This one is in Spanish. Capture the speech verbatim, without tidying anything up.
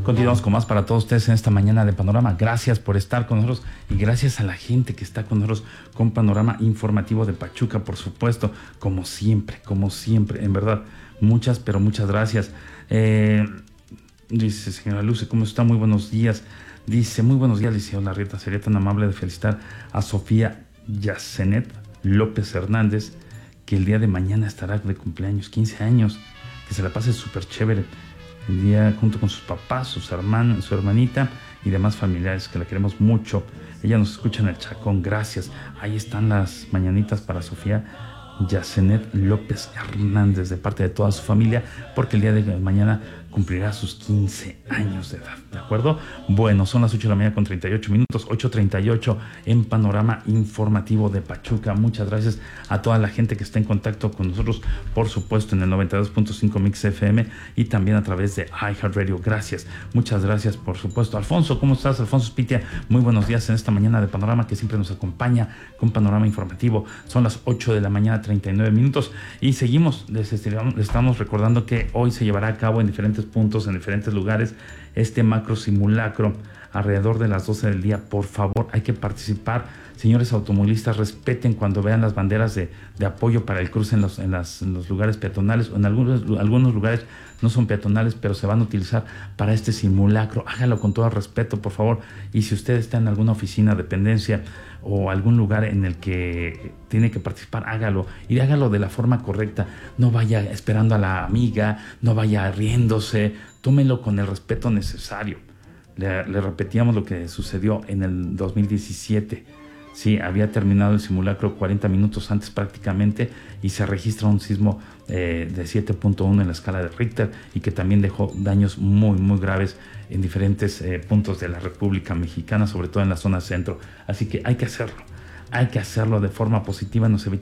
Continuamos con más para todos ustedes en esta mañana de Panorama. Gracias por estar con nosotros y gracias a la gente que está con nosotros con Panorama Informativo de Pachuca, por supuesto, como siempre, como siempre, en verdad, muchas, pero muchas gracias. Eh, dice señora Luce, ¿cómo está? Muy buenos días. Dice, muy buenos días, Liceo Larrieta. Sería tan amable de felicitar a Sofía Yacenet López Hernández, que el día de mañana estará de cumpleaños, quince años, que se la pase súper chévere el día junto con sus papás, sus hermanos, su hermanita y demás familiares, que la queremos mucho. Ella nos escucha en el Chacón, gracias. Ahí están las mañanitas para Sofía Yacenet López Hernández de parte de toda su familia, porque el día de mañana cumplirá sus quince años de edad, ¿de acuerdo? Bueno, son las ocho de la mañana con treinta y ocho minutos, ocho treinta y ocho en Panorama Informativo de Pachuca. Muchas gracias a toda la gente que está en contacto con nosotros, por supuesto en el noventa y dos punto cinco Mix F M y también a través de iHeartRadio. Gracias, muchas gracias, por supuesto. Alfonso, ¿cómo estás? Alfonso Spitia, muy buenos días en esta mañana de Panorama que siempre nos acompaña con Panorama Informativo. Son las ocho de la mañana, treinta y nueve minutos y seguimos, les, estiramos, les estamos recordando que hoy se llevará a cabo en diferentes puntos, en diferentes lugares, este macro simulacro alrededor de las doce del día. Por favor, hay que participar. Señores automovilistas, respeten cuando vean las banderas de, de apoyo para el cruce en los, en, las, en los lugares peatonales, o en algunos, algunos lugares no son peatonales, pero se van a utilizar para este simulacro. Hágalo con todo respeto, por favor. Y si usted está en alguna oficina, dependencia o algún lugar en el que tiene que participar, hágalo. Y hágalo de la forma correcta. No vaya esperando a la amiga, no vaya riéndose. Tómelo con el respeto necesario. Le, le repetíamos lo que sucedió en el dos mil diecisiete. Sí, había terminado el simulacro cuarenta minutos antes prácticamente y se registra un sismo eh, de siete punto uno en la escala de Richter y que también dejó daños muy, muy graves en diferentes eh, puntos de la República Mexicana, sobre todo en la zona centro. Así que hay que hacerlo, hay que hacerlo de forma positiva, nos evita